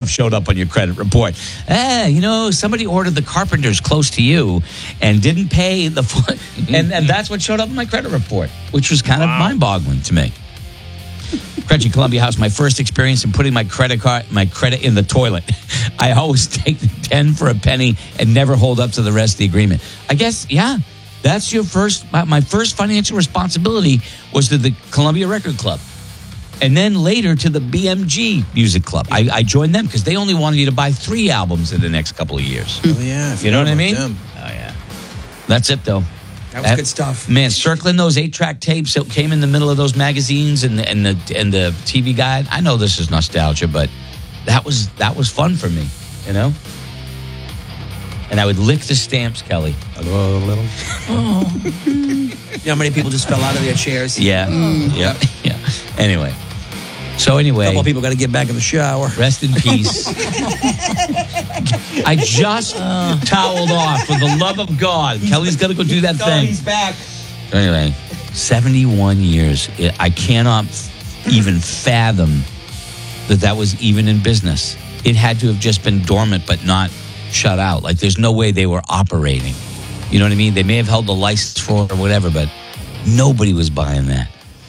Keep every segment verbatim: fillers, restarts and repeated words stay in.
showed up on your credit report. Eh, you know, somebody ordered the carpenters close to you and didn't pay the full, and, and that's what showed up on my credit report, which was kind wow. of mind-boggling to me. Gretchen, Columbia House, my first experience in putting my credit card, my credit in the toilet. I always take the ten for a penny and never hold up to the rest of the agreement. I guess, yeah, that's your first, my, my first financial responsibility was to the Columbia Record Club. And then later to the B M G Music Club. I, I joined them because they only wanted you to buy three albums in the next couple of years. Oh, yeah. You know what I mean? Them. Oh, yeah. That's it, though. That was that, good stuff. Man, circling those eight-track tapes that came in the middle of those magazines and the, and the and the T V guide. I know this is nostalgia, but that was that was fun for me, you know? And I would lick the stamps, Kelly. A little, a little. Oh. You know how many people just fell out of their chairs? Yeah. Mm. Yeah. Yeah. Anyway. So anyway. A couple of people got to get back in the shower. Rest in peace. I just uh, toweled off, for the love of God. Kelly's got to go do that no, thing. He's back. Anyway, seventy-one years. I cannot even fathom that that was even in business. It had to have just been dormant, but not shut out. Like, there's no way they were operating. You know what I mean? They may have held the license for it or whatever, but nobody was buying that.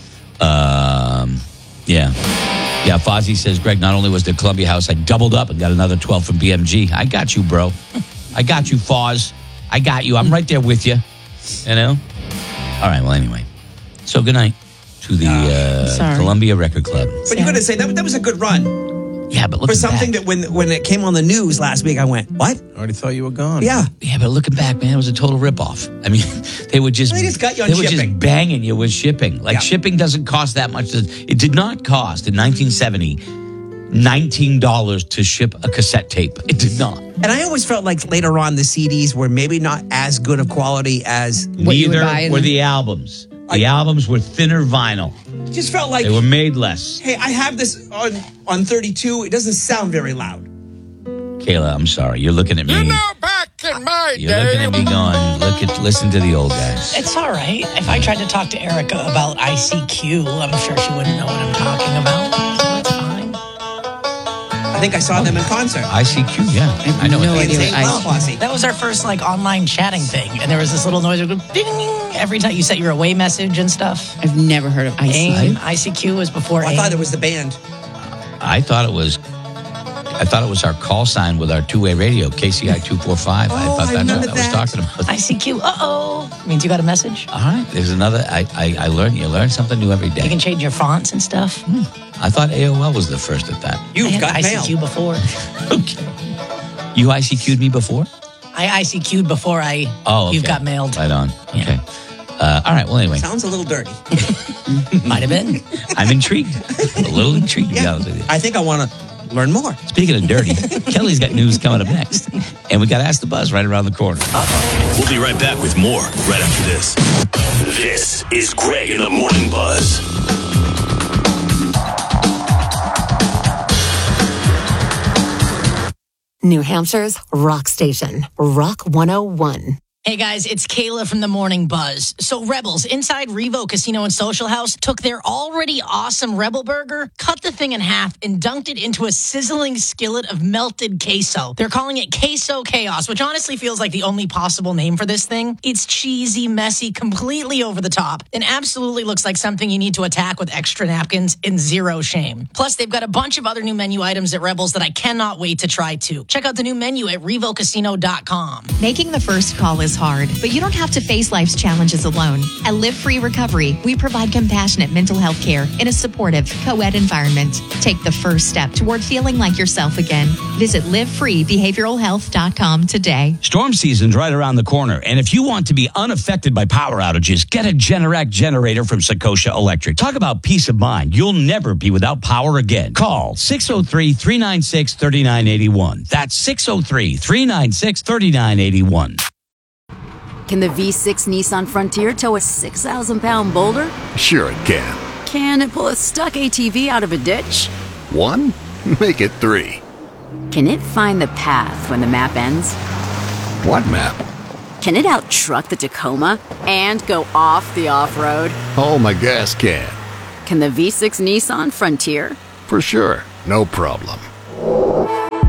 Um, yeah. Yeah, Fozzie says, Greg, not only was the Columbia House, I doubled up and got another twelve from B M G. I got you, bro. I got you, Foz. I got you. I'm right there with you. You know? All right, well, anyway. So good night to the uh, Columbia Record Club. But you got to say, that, that was a good run. Yeah, but look for something back. that when when it came on the news last week, I went, what? I already thought you were gone. Yeah. Yeah, but looking back, man, it was a total ripoff. I mean, they would just, they just got you on they shipping. were just banging you with shipping. Like, yeah. shipping doesn't cost that much. It did not cost in nineteen seventy nineteen dollars to ship a cassette tape. It did not. And I always felt like later on the C Ds were maybe not as good of quality as what you would buy. Neither were the albums. The I, albums were thinner vinyl. It just felt like they were made less. Hey, I have this on on thirty-two. It doesn't sound very loud. Kayla, I'm sorry. You're looking at me. You know, back in my You're day. looking at me going, look at, listen to the old guys. It's all right. If I tried to talk to Erica about I C Q, I'm sure she wouldn't know what I'm talking about. So it's fine. I think I saw them in concert. I C Q, yeah. I, I know. No idea what I C Q. That was our first like online chatting thing, and there was this little noise that would go ding every time you sent your away message and stuff. I've never heard of I C Q. AIM, I C Q was before. Oh, I AIM. thought it was the band. I thought it was. I thought it was our call sign with our two-way radio, K C I two forty-five. Oh, I thought I that's what that. I was talking about. I C Q, uh-oh. Means you got a message. All right. There's another. I, I, I learned. You learn something new every day. You can change your fonts and stuff. Hmm. I thought A O L was the first at that. You've I got I C Q mail. before. Okay. You I C Q'd me before? I I C Q'd before I. Oh, okay. You've got mailed. Right on. Yeah. Okay. Uh, all right. Well, anyway. Sounds a little dirty. Might have been. I'm intrigued. A little intrigued, to be Yeah. honest with you. I think I want to learn more. Speaking of dirty, Kelly's got news coming up next. And we got Ask the Buzz right around the corner. Uh-oh. We'll be right back with more right after this. This is Greg in the Morning Buzz. New Hampshire's rock station, Rock one oh one. Hey guys, it's Kayla from the Morning Buzz. So Rebels, inside Revo Casino and Social House, took their already awesome Rebel Burger, cut the thing in half, and dunked it into a sizzling skillet of melted queso. They're calling it Queso Chaos, which honestly feels like the only possible name for this thing. It's cheesy, messy, completely over the top, and absolutely looks like something you need to attack with extra napkins and zero shame. Plus, they've got a bunch of other new menu items at Rebels that I cannot wait to try too. Check out the new menu at revo casino dot com. Making the first call is hard, but you don't have to face life's challenges alone. At Live Free Recovery, we provide compassionate mental health care in a supportive, co-ed environment. Take the first step toward feeling like yourself again. Visit live free behavioral health dot com today. Storm season's right around the corner, and if you want to be unaffected by power outages, get a Generac generator from Sakosha Electric. Talk about peace of mind. You'll never be without power again. Call six oh three, three nine six, three nine eight one. That's six oh three, three nine six, three nine eight one. Can the V six Nissan Frontier tow a six thousand pound boulder? Sure it can. Can it pull a stuck A T V out of a ditch? One? Make it three. Can it find the path when the map ends? What map? Can it out-truck the Tacoma and go off the off-road? Oh, my gas can. Can the V six Nissan Frontier? For sure. No problem.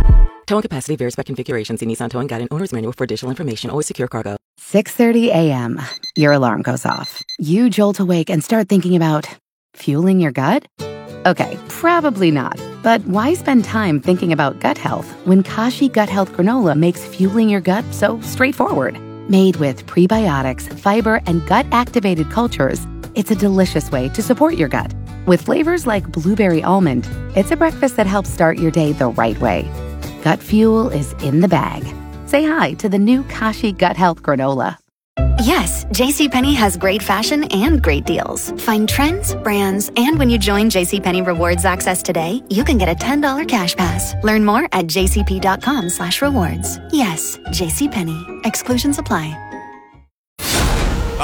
Towing capacity varies by configuration. See Nissan Towing Guide and Owner's Manual for additional information. Always secure cargo. six thirty a.m. Your alarm goes off. You jolt awake and start thinking about fueling your gut? Okay, probably not. But why spend time thinking about gut health when Kashi Gut Health Granola makes fueling your gut so straightforward? Made with prebiotics, fiber, and gut-activated cultures, it's a delicious way to support your gut. With flavors like blueberry almond, it's a breakfast that helps start your day the right way. Gut fuel is in the bag. Say hi to the new Kashi Gut Health Granola. Yes, JCPenney has great fashion and great deals. Find trends, brands, and when you join JCPenney Rewards Access today, you can get a ten dollars cash pass. Learn more at jcp.com slash rewards. Yes, JCPenney. Exclusions apply.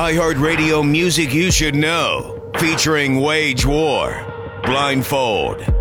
iHeartRadio music you should know. Featuring Wage War, Blindfold,